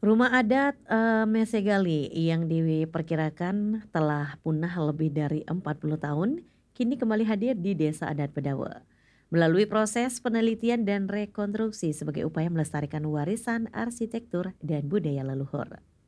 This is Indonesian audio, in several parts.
Rumah adat, Mesegali yang diperkirakan telah punah lebih dari 40 tahun, kini kembali hadir di Desa Adat Bedawe. Melalui proses penelitian dan rekonstruksi sebagai upaya melestarikan warisan arsitektur dan budaya leluhur.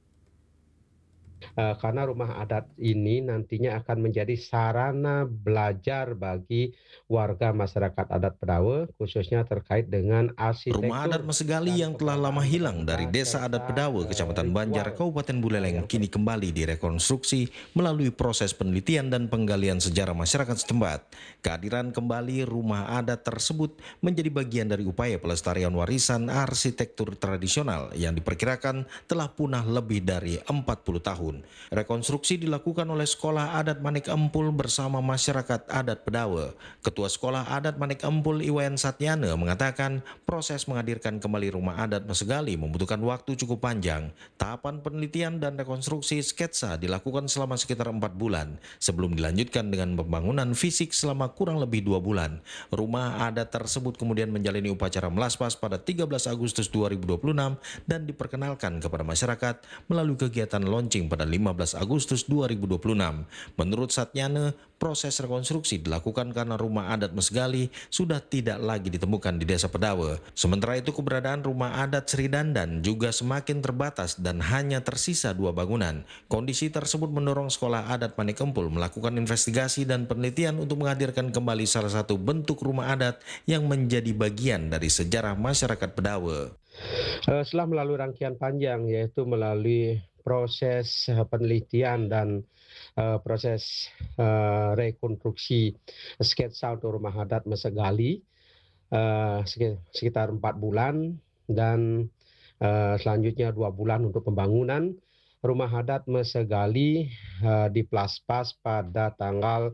Karena rumah adat ini nantinya akan menjadi sarana belajar bagi warga masyarakat adat Bedawe, khususnya terkait dengan Rumah adat arsitektur Mesegali dan yang telah lama keberadaan hilang dari benda Desa Adat serta, Bedawe, Kecamatan Banjar, ritual, Kabupaten Buleleng, yang kini kembali direkonstruksi melalui proses penelitian dan penggalian sejarah masyarakat setempat. Kehadiran kembali rumah adat tersebut menjadi bagian dari upaya pelestarian warisan arsitektur tradisional yang diperkirakan telah punah lebih dari 40 tahun. Rekonstruksi dilakukan oleh Sekolah Adat Manik Empul bersama masyarakat adat Bedawe. Ketua Sekolah Adat Manik Empul Iwayan Satyane mengatakan proses menghadirkan kembali rumah adat Mesegali membutuhkan waktu cukup panjang. Tahapan penelitian dan rekonstruksi sketsa dilakukan selama sekitar 4 bulan sebelum dilanjutkan dengan pembangunan fisik selama kurang lebih 2 bulan. Rumah adat tersebut kemudian menjalani upacara melaspas pada 13 Agustus 2026 dan diperkenalkan kepada masyarakat melalui kegiatan launching pada 15 Agustus 2026. Menurut Satyane, proses rekonstruksi dilakukan karena rumah adat Mesegali sudah tidak lagi ditemukan di Desa Bedawe. Sementara itu keberadaan rumah adat Sri Dandan juga semakin terbatas dan hanya tersisa 2 bangunan. Kondisi tersebut mendorong Sekolah Adat Manik Empul melakukan investigasi dan penelitian untuk menghadirkan kembali salah satu bentuk rumah adat yang menjadi bagian dari sejarah masyarakat Bedawe. Setelah melalui rangkaian panjang, yaitu melalui proses penelitian dan proses rekonstruksi sketsa untuk rumah adat Mesegali, sekitar 4 bulan, dan selanjutnya 2 bulan untuk pembangunan. Rumah adat Mesegali di Plaspas pada tanggal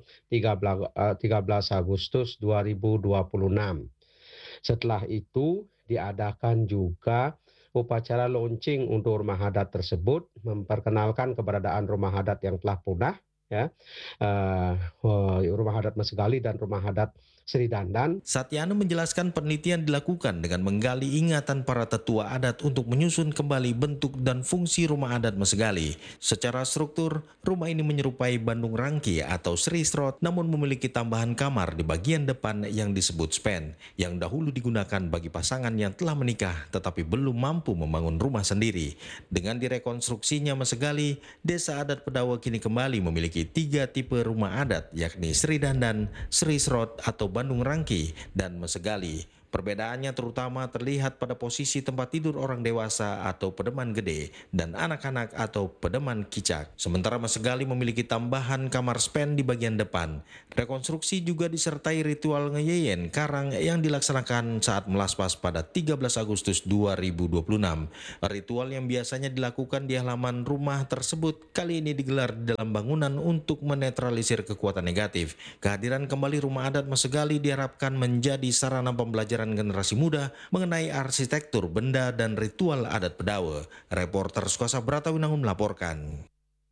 13 Agustus 2026. Setelah itu diadakan juga upacara launching untuk rumah adat tersebut, memperkenalkan keberadaan rumah adat yang telah punah, ya, rumah adat Mesegali dan rumah adat Sri Dandan. Satyana menjelaskan penelitian dilakukan dengan menggali ingatan para tetua adat untuk menyusun kembali bentuk dan fungsi rumah adat Mesegali. Secara struktur, rumah ini menyerupai Bandung Rangki atau Sri Srot, namun memiliki tambahan kamar di bagian depan yang disebut spen, yang dahulu digunakan bagi pasangan yang telah menikah tetapi belum mampu membangun rumah sendiri. Dengan direkonstruksinya Mesegali, Desa Adat Bedawe kini kembali memiliki 3 tipe rumah adat, yakni Sri Dandan, Sri Srot atau Bandung Rangki, dan Mesegali. Perbedaannya terutama terlihat pada posisi tempat tidur orang dewasa atau pedeman gede dan anak-anak atau pedeman kicak. Sementara Mesegali memiliki tambahan kamar spen di bagian depan. Rekonstruksi juga disertai ritual ngeyeyen karang yang dilaksanakan saat melaspas pada 13 Agustus 2026. Ritual yang biasanya dilakukan di halaman rumah tersebut kali ini digelar di dalam bangunan untuk menetralisir kekuatan negatif. Kehadiran kembali rumah adat Mesegali diharapkan menjadi sarana pembelajaran generasi muda mengenai arsitektur, benda, dan ritual adat Bedawe. Reporter Skosa Bratawinangun melaporkan.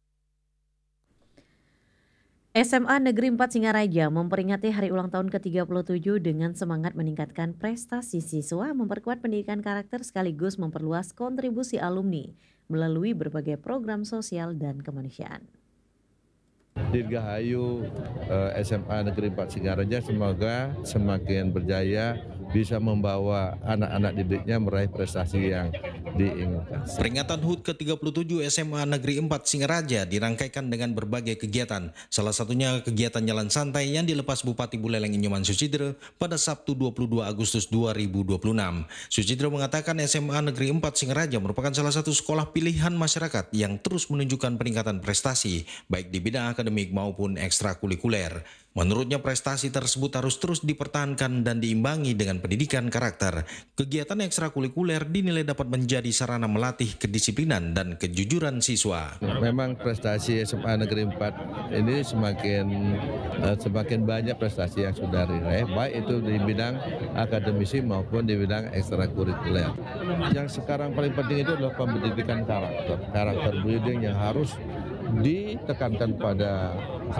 SMA Negeri 4 Singaraja memperingati hari ulang tahun ke-37 dengan semangat meningkatkan prestasi siswa, memperkuat pendidikan karakter sekaligus memperluas kontribusi alumni melalui berbagai program sosial dan kemanusiaan. Dirgahayu SMA Negeri 4 Singaraja semoga semakin berjaya, bisa membawa anak-anak didiknya meraih prestasi yang diinginkan. Peringatan HUT ke-37 SMA Negeri 4 Singaraja dirangkaikan dengan berbagai kegiatan. Salah satunya kegiatan jalan santai yang dilepas Bupati Buleleng Inyoman Sucidre pada Sabtu 22 Agustus 2026. Sucidre mengatakan SMA Negeri 4 Singaraja merupakan salah satu sekolah pilihan masyarakat yang terus menunjukkan peningkatan prestasi, baik di bidang akademik maupun ekstrakurikuler. Menurutnya prestasi tersebut harus terus dipertahankan dan diimbangi dengan pendidikan karakter. Kegiatan ekstrakurikuler dinilai dapat menjadi sarana melatih kedisiplinan dan kejujuran siswa. Memang prestasi SMA Negeri 4 ini semakin banyak prestasi yang sudah diraih, baik itu di bidang akademisi maupun di bidang ekstrakurikuler. Yang sekarang paling penting itu adalah pendidikan karakter building yang harus ditekankan pada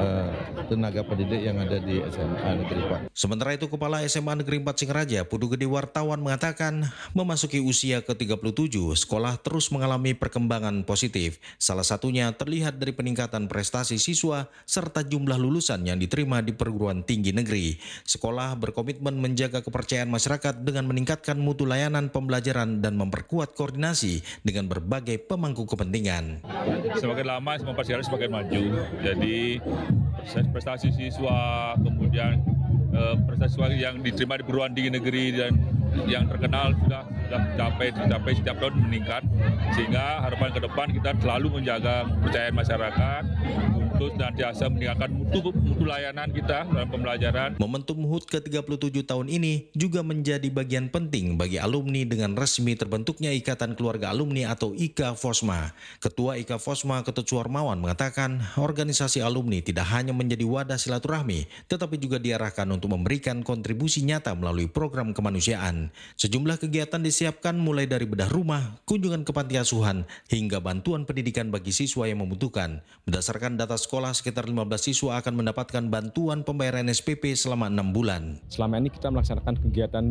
tenaga pendidik yang ada di SMA Negeri 4. Sementara itu, Kepala SMA Negeri 4 Singaraja, Putu Gede Wartawan mengatakan, memasuki usia ke-37, sekolah terus mengalami perkembangan positif. Salah satunya terlihat dari peningkatan prestasi siswa serta jumlah lulusan yang diterima di perguruan tinggi negeri. Sekolah berkomitmen menjaga kepercayaan masyarakat dengan meningkatkan mutu layanan pembelajaran dan memperkuat koordinasi dengan berbagai pemangku kepentingan. Semakin lama persiapan semakin maju. Jadi prestasi siswa, kemudian prestasi siswa yang diterima di perguruan tinggi negeri dan yang terkenal sudah dicapai setiap tahun meningkat, sehingga harapan ke depan kita selalu menjaga kepercayaan masyarakat untuk senantiasa meningkatkan mutu layanan kita dalam pembelajaran. Momentum HUT ke-37 tahun ini juga menjadi bagian penting bagi alumni dengan resmi terbentuknya Ikatan Keluarga Alumni atau IKA Fosma. Ketua IKA Fosma Ketut Suarmawan mengatakan organisasi alumni tidak hanya menjadi wadah silaturahmi, tetapi juga diarahkan untuk memberikan kontribusi nyata melalui program kemanusiaan. Sejumlah kegiatan disiapkan mulai dari bedah rumah, kunjungan ke panti asuhan, hingga bantuan pendidikan bagi siswa yang membutuhkan. Berdasarkan data sekolah, sekitar 15 siswa akan mendapatkan bantuan pembayaran SPP selama 6 bulan. Selama ini kita melaksanakan kegiatan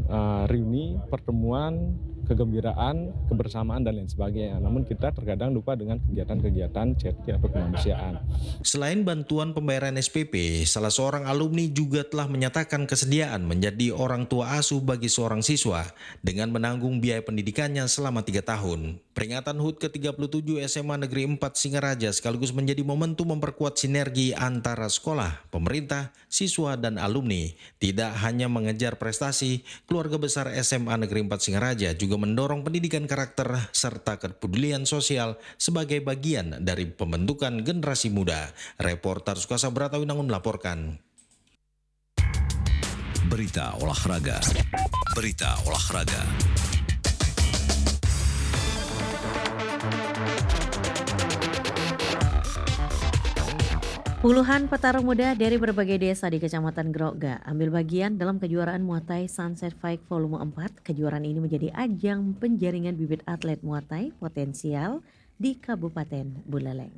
reuni, pertemuan, kegembiraan, kebersamaan, dan lain sebagainya. Namun kita terkadang lupa dengan kegiatan-kegiatan charity atau kemanusiaan. Selain bantuan pembayaran SPP, salah seorang alumni juga telah menyatakan kesediaan menjadi orang tua asuh bagi seorang siswa dengan menanggung biaya pendidikannya selama 3 tahun. Peringatan HUT ke-37 SMA Negeri 4 Singaraja sekaligus menjadi momentum memperkuat sinergi antara sekolah, pemerintah, siswa, dan alumni. Tidak hanya mengejar prestasi, keluarga besar SMA Negeri 4 Singaraja juga mendorong pendidikan karakter serta kepedulian sosial sebagai bagian dari pembentukan generasi muda. Reporter Sukasa Bratawinangun melaporkan. Berita olahraga. Berita olahraga. Puluhan petarung muda dari berbagai desa di Kecamatan Grogga ambil bagian dalam kejuaraan Muay Thai Sunset Fight Volume 4. Kejuaraan ini menjadi ajang penjaringan bibit atlet Muay Thai potensial di Kabupaten Buleleng.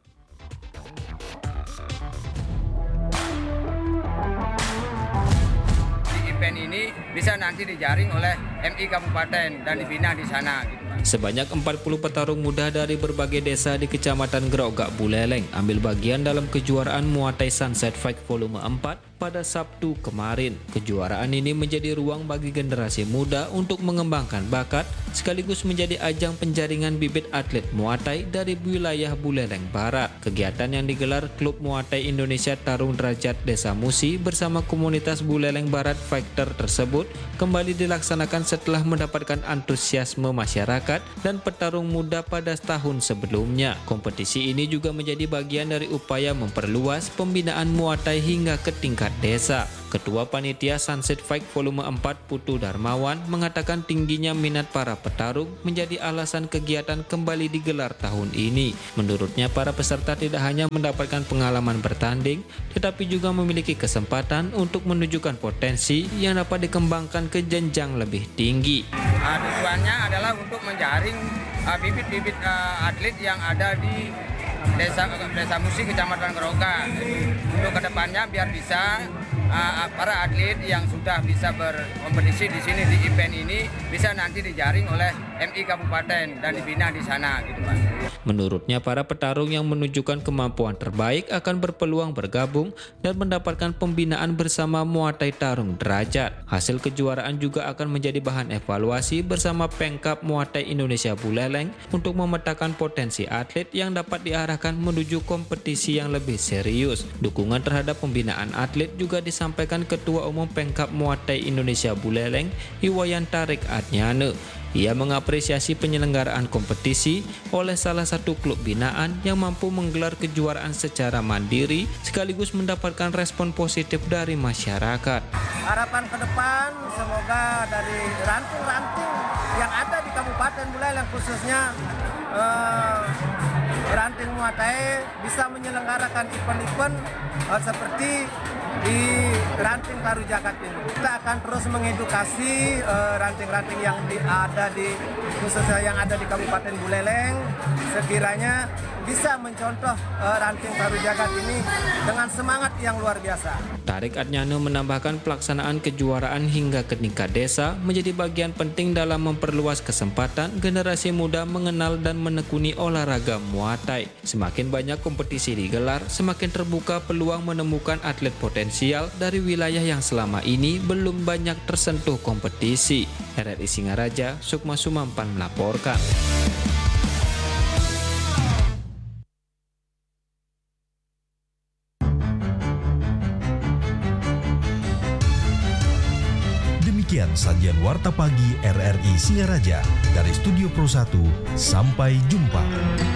Di event ini bisa nanti dijaring oleh MI Kabupaten dan dibina di sana. Sebanyak 40 petarung muda dari berbagai desa di Kecamatan Grogga, Buleleng ambil bagian dalam kejuaraan Muay Thai Sunset Fight Volume 4 pada Sabtu kemarin. Kejuaraan ini menjadi ruang bagi generasi muda untuk mengembangkan bakat sekaligus menjadi ajang penjaringan bibit atlet Muay Thai dari wilayah Buleleng Barat. Kegiatan yang digelar Klub Muay Thai Indonesia Tarung Derajat Desa Musi bersama komunitas Buleleng Barat Fighter tersebut kembali dilaksanakan setelah mendapatkan antusiasme masyarakat dan petarung muda pada tahun sebelumnya. Kompetisi ini juga menjadi bagian dari upaya memperluas pembinaan Muay Thai hingga ke tingkat desa. Ketua Panitia Sunset Fight Volume 4 Putu Darmawan mengatakan tingginya minat para petarung menjadi alasan kegiatan kembali digelar tahun ini. Menurutnya para peserta tidak hanya mendapatkan pengalaman bertanding, tetapi juga memiliki kesempatan untuk menunjukkan potensi yang dapat dikembangkan ke jenjang lebih tinggi. Tujuannya adalah untuk menjaring bibit-bibit atlet yang ada di Desa Musi Kecamatan Grogga. Untuk kedepannya biar bisa para atlet yang sudah bisa berkompetisi di sini di event ini bisa nanti dijaring oleh MI Kabupaten dan dibina di sana gitu Pak. Menurutnya para petarung yang menunjukkan kemampuan terbaik akan berpeluang bergabung dan mendapatkan pembinaan bersama Muay Thai Tarung Derajat. Hasil kejuaraan juga akan menjadi bahan evaluasi bersama Pengkap Muay Thai Indonesia Buleleng untuk memetakan potensi atlet yang dapat diarahkan menuju kompetisi yang lebih serius. Dukungan terhadap pembinaan atlet juga disampaikan Ketua Umum Pengkap Muay Thai Indonesia Buleleng, Iwayan Tarik Adnyane. Ia mengapresiasi penyelenggaraan kompetisi oleh salah satu klub binaan yang mampu menggelar kejuaraan secara mandiri sekaligus mendapatkan respon positif dari masyarakat. Harapan ke depan semoga dari ranting-ranting yang ada di Kabupaten Buleleng khususnya ranting Muay Thai bisa menyelenggarakan event-event seperti di ranting Paru Jagat ini. Kita akan terus mengedukasi ranting-ranting yang ada di khususnya yang ada di Kabupaten Buleleng sekiranya bisa mencontoh ranting Paru Jagat ini dengan semangat yang luar biasa. Tarik Adnyano menambahkan pelaksanaan kejuaraan hingga ke tingkat desa menjadi bagian penting dalam memperluas kesempatan generasi muda mengenal dan menekuni olahraga Muay Thai. Semakin banyak kompetisi digelar, semakin terbuka peluang menemukan atlet potensial dari wilayah yang selama ini belum banyak tersentuh kompetisi. RRI Singaraja, Sukma Sumampan melaporkan. Demikian sajian Warta Pagi RRI Singaraja. Dari Studio Pro 1, sampai jumpa.